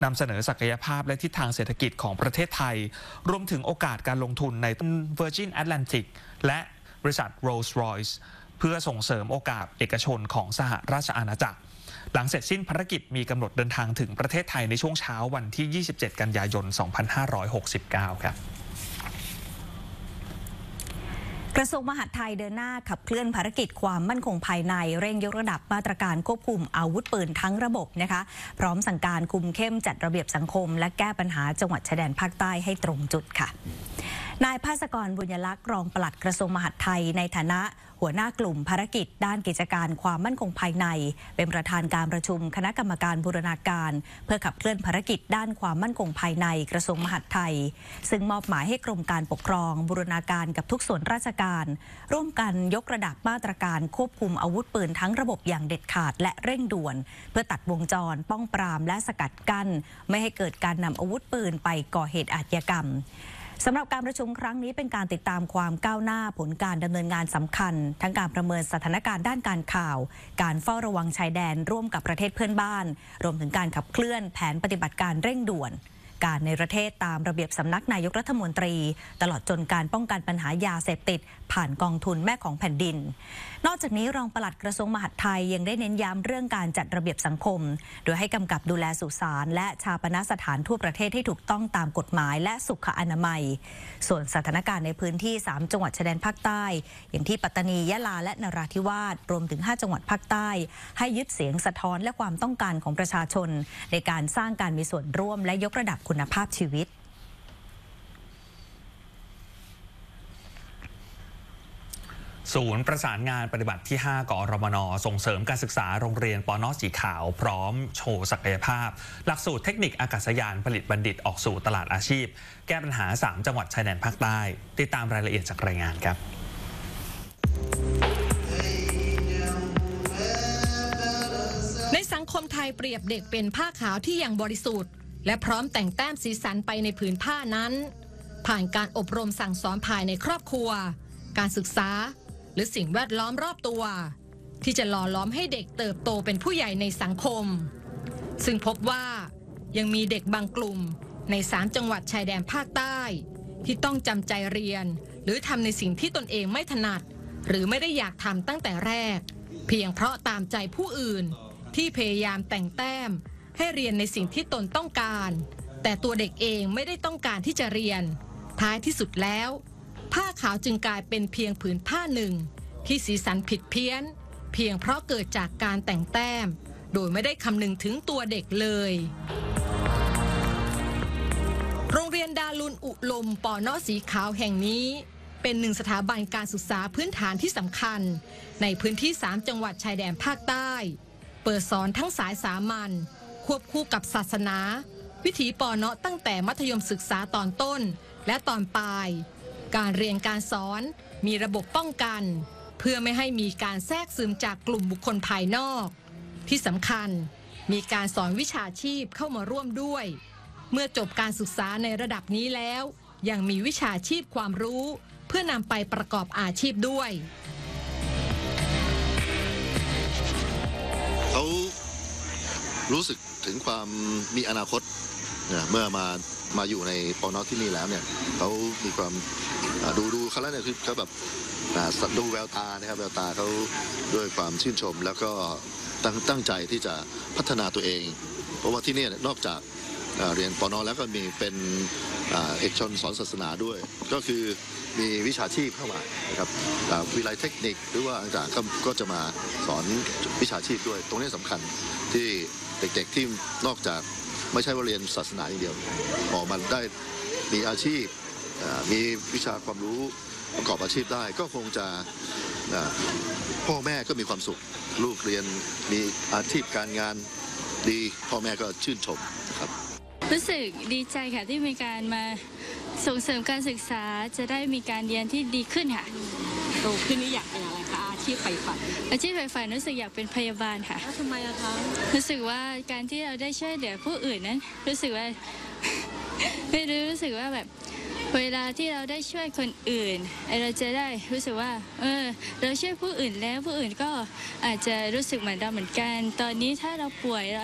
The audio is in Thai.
นำเสนอศักยภาพและทิศทางเศรษฐกิจของประเทศไทยรวมถึงโอกาสการลงทุนใน Virgin Atlantic และบริษัท Rolls-Royce เพื่อส่งเสริมโอกาสเอกชนของสหราชอาณาจักรหลังเสร็จสิ้นภารกิจมีกำหนดเดินทางถึงประเทศไทยในช่วงเช้าวันที่ 27 กันยายน 2569 ครับกระทรวงมหาดไทยเดินหน้าขับเคลื่อนภารกิจความมั่นคงภายในเร่งยกระดับมาตรการควบคุมอาวุธปืนทั้งระบบนะคะพร้อมสั่งการคุมเข้มจัดระเบียบสังคมและแก้ปัญหาจังหวัดชายแดนภาคใต้ให้ตรงจุดค่ะนายภาสกรบุญยลักษณ์รองปลัดกระทรวงมหาดไทยในฐานะหัวหน้ากลุ่มภารกิจด้านกิจการความมั่นคงภายในเป็นประธานการประชุมคณะกรรมการบูรณาการเพื่อขับเคลื่อนภารกิจด้านความมั่นคงภายในกระทรวงมหาดไทยซึ่งมอบหมายให้กรมการปกครองบูรณาการกับทุกส่วนราชการร่วมกันยกระดับมาตรการควบคุมอาวุธปืนทั้งระบบอย่างเด็ดขาดและเร่งด่วนเพื่อตัดวงจรป้องปรามและสกัดกั้นไม่ให้เกิดการนำอาวุธปืนไปก่อเหตุอาชญากรรมสำหรับการประชุมครั้งนี้เป็นการติดตามความก้าวหน้าผลการดำเนินงานสำคัญทั้งการประเมินสถานการณ์ด้านการข่าวการเฝ้าระวังชายแดนร่วมกับประเทศเพื่อนบ้านรวมถึงการขับเคลื่อนแผนปฏิบัติการเร่งด่วนการในประเทศตามระเบียบสำนักนายกรัฐมนตรีตลอดจนการป้องกันปัญหายาเสพติดผ่านกองทุนแม่ของแผ่นดินนอกจากนี้รองปลัดกระทรวงมหาดไทยยังได้เน้นย้ำเรื่องการจัดระเบียบสังคมโดยให้กำกับดูแลสุสานและชาปนสถานทั่วประเทศให้ถูกต้องตามกฎหมายและสุขอนามัยส่วนสถานการณ์ในพื้นที่3จังหวัดชายแดนภาคใต้อย่างที่ปัตตานียะลาและนราธิวาสรวมถึง5จังหวัดภาคใต้ให้ยึดเสียงสะท้อนและความต้องการของประชาชนในการสร้างการมีส่วนร่วมและยกระดับคุณภาพชีวิตศูนย์ประสานงานปฏิบัติที่ 5 กอรมน.ส่งเสริมการศึกษาโรงเรียนปน.สีขาวพร้อมโชว์ศักยภาพหลักสูตรเทคนิคอากาศยานผลิตบัณฑิตออกสู่ตลาดอาชีพแก้ปัญหา3จังหวัดชายแดนภาคใต้ติดตามรายละเอียดจากรายงานครับในสังคมไทยเปรียบเด็กเป็นผ้าขาวที่ยังบริสุทธิ์และพร้อมแต่งแต้มสีสันไปในผืนผ้านั้นผ่านการอบรมสั่งสอนภายในครอบครัวการศึกษาหรือสิ่งแวดล้อมรอบตัวที่จะหล่อล้อมให้เด็กเติบโตเป็นผู้ใหญ่ในสังคมซึ่งพบว่ายังมีเด็กบางกลุ่มใน3จังหวัดชายแดนภาคใต้ที่ต้องจำใจเรียนหรือทำในสิ่งที่ตนเองไม่ถนัดหรือไม่ได้อยากทำตั้งแต่แรกเพียงเพราะตามใจผู้อื่นที่พยายามแต่งแต้มให้เรียนในสิ่งที่ตนต้องการแต่ตัวเด็กเองไม่ได้ต้องการที่จะเรียนท้ายที่สุดแล้วผ้าขาวจึงกลายเป็นเพียงผืนผ้าหนึ่งที่สีสันผิดเพี้ยนเพียงเพราะเกิดจากการแต่งแต้มโดยไม่ได้คำนึงถึงตัวเด็กเลยโรงเรียนดารุณอุลมปน.สีขาวแห่งนี้เป็นหนึ่งสถาบันการศึกษาพื้นฐานที่สำคัญในพื้นที่3จังหวัดชายแดนภาคใต้เปิดสอนทั้งสายสามัญควบคู่กับศาสนาวิถีปน.ตั้งแต่มัธยมศึกษาตอนต้นและตอนปลายการเรียนการสอนมีระบบป้องกันเพื่อไม่ให้มีการแทรกซึมจากกลุ่มบุคคลภายนอกที่สำคัญมีการสอนวิชาชีพเข้ามาร่วมด้วยเมื่อจบการศึกษาในระดับนี้แล้วยังมีวิชาชีพความรู้เพื่อนำไปประกอบอาชีพด้วยเขารู้สึกถึงความมีอนาคตเมื่อมาอยู่ในปน.ที่นี่แล้วเนี่ยเขามีความดูเขาแล้วเนี่ยคือเขาแบบดูแววตานะครับแววตาเขาด้วยความชื่นชมแล้วก็ตั้งใจที่จะพัฒนาตัวเองเพราะว่าที่นี่นอกจากเรียนปน.แล้วก็มีเป็นเอกชนสอนศาสนาด้วยก็คือมีวิชาชีพเข้ามานะครับวิทยาลัยเทคนิคหรือว่าต่างๆก็จะมาสอนวิชาชีพด้วยตรงนี้สำคัญที่เด็กๆที่นอกจากไม่ใช่ว่าเรียนศาสนาอย่างเดียวออกมาได้มีอาชีพมีวิชาความรู้ประกอบอาชีพได้ก็คงจะพ่อแม่ก็มีความสุขลูกเรียนมีอาชีพการงานดีพ่อแม่ก็ชื่นชมครับรู้สึกดีใจค่ะที่มีการมาส่งเสริมการศึกษาจะได้มีการเรียนที่ดีขึ้นค่ะโตขึ้นนี่อยากเป็นอะไรคะอาชีพใฝ่ฝันอาชีพใฝ่ฝันรู้สึกอยากเป็นพยาบาลค่ะแล้วทำไมอะคะรู้สึกว่าการที่เราได้ช่วยเหลือผู้อื่นนั้นรู้สึกว่ารู้สึกว่าแบบเวลาที่เราได้ช่วยคนอื่นเราจะได้รู้สึกว่าเราช่วยผู้อื่นแล้วผู้อื่นก็อาจจะรู้สึกเหมือนเราเหมือนกันตอนนี้ถ้าเราป่วย